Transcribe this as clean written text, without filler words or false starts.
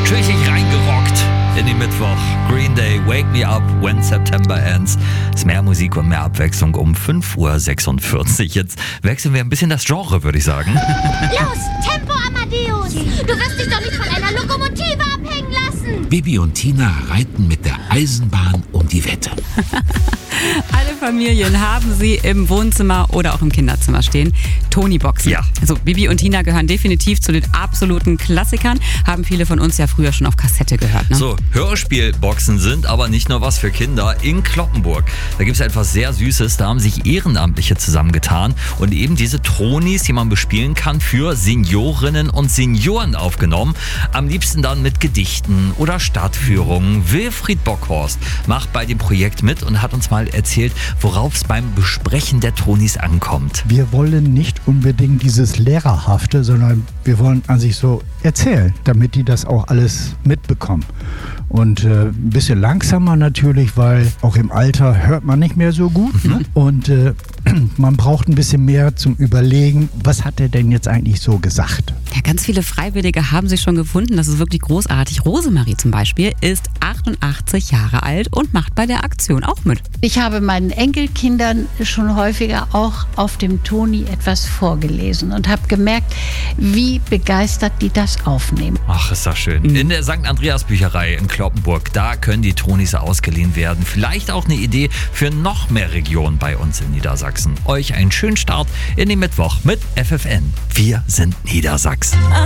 Tüchig reingerockt in den Mittwoch. Green Day, Wake Me Up When September Ends. Ist mehr Musik und mehr Abwechslung um 5:46 Uhr. Jetzt wechseln wir ein bisschen das Genre, würde ich sagen. Los, Tempo, Amadeus! Du wirst dich doch nicht von einer Lokomotive abhängen lassen! Bibi und Tina reiten mit der Eisenbahn um die Wette. Alle Familien haben sie im Wohnzimmer oder auch im Kinderzimmer stehen. Tony-Boxen. Ja. Also Bibi und Tina gehören definitiv zu den absoluten Klassikern. Haben viele von uns ja früher schon auf Kassette gehört. Ne? So, Hörspielboxen sind aber nicht nur was für Kinder. In Cloppenburg, da gibt es etwas sehr Süßes. Da haben sich Ehrenamtliche zusammengetan und eben diese Tonis, die man bespielen kann, für Seniorinnen und Senioren aufgenommen. Am liebsten dann mit Gedichten oder Stadtführungen. Wilfried Bockhorst macht bei dem Projekt mit und hat uns mal erzählt, worauf es beim Besprechen der Tonis ankommt. Wir wollen nicht unbedingt dieses Lehrerhafte, sondern wir wollen an sich so erzählen, damit die das auch alles mitbekommen. Und ein bisschen langsamer natürlich, weil auch im Alter hört man nicht mehr so gut. Ne? Und man braucht ein bisschen mehr zum Überlegen, was hat er denn jetzt eigentlich so gesagt? Ja, ganz viele Freiwillige haben sich schon gefunden. Das ist wirklich großartig. Rosemarie zum Beispiel ist 88 Jahre alt und macht bei der Aktion auch mit. Ich habe meinen Enkelkindern schon häufiger auch auf dem Toni etwas vorgelesen und habe gemerkt, wie begeistert die das aufnehmen. Ach, ist das schön. In der St. Andreas Bücherei in Cloppenburg, da können die Tonis ausgeliehen werden. Vielleicht auch eine Idee für noch mehr Regionen bei uns in Niedersachsen. Euch einen schönen Start in den Mittwoch mit FFN. Wir sind Niedersachsen.